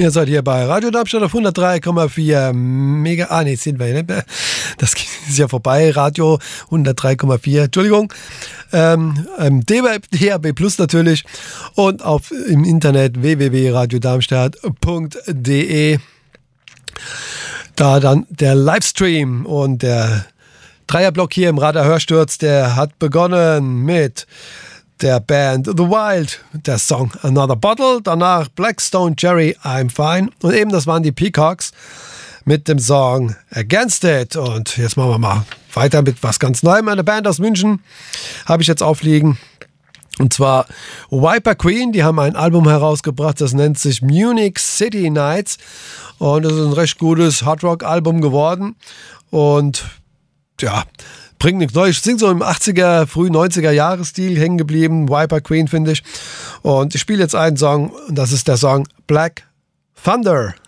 Ihr seid hier bei Radio Darmstadt auf 103,4 Mega. Sind wir nicht mehr. Das ist ja vorbei. Radio 103,4. Entschuldigung. DAB Plus natürlich. Und im Internet www.radiodarmstadt.de. Da dann der Livestream und der Dreierblock hier im Radar-Hörsturz, der hat begonnen mit der Band The Wild, der Song Another Bottle, danach Blackstone Cherry, I'm Fine und eben das waren die Peacocks mit dem Song Against It. Und jetzt machen wir mal weiter mit was ganz Neuem. Eine Band aus München habe ich jetzt aufliegen. Und zwar Viper Queen, die haben ein Album herausgebracht, das nennt sich Munich City Nights. Und das ist ein recht gutes Hardrock-Album geworden. Und ja, bringt nichts Neues. Sind so im 80er, früh 90er Jahre-Stil hängen geblieben. Viper Queen, finde ich. Und ich spiele jetzt einen Song, und das ist der Song Black Thunder.